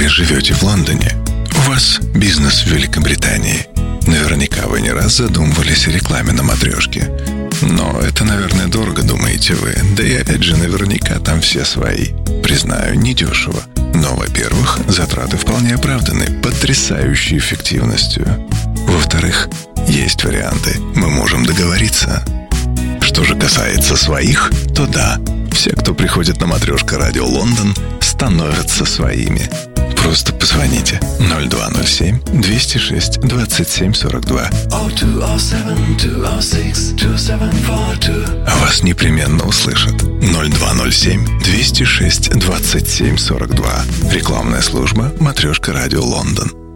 живете в Лондоне, у вас бизнес в Великобритании. Наверняка вы не раз задумывались о рекламе на матрешке. Но это, наверное, дорого, думаете вы. Да и опять же, наверняка там все свои. Признаю, недешево. Но, во-первых, затраты вполне оправданы, потрясающей эффективностью. Во-вторых, есть варианты. Мы можем договориться. Что же касается своих, то да, все, кто приходит на матрешка Радио Лондон, становятся своими. Просто позвоните 0207 206 27 42. А вас непременно услышат. 0207 206 27 42. Рекламная служба «Матрешка Радио Лондон».